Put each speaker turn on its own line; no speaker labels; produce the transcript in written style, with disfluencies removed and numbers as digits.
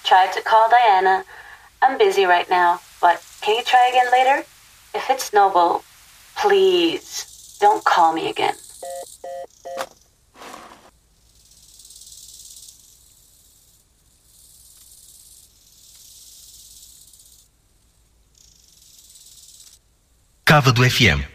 Tried to call Diana. I'm busy right now, but can you try again later? If it's Noble, please don't call me again.
Cávado FM.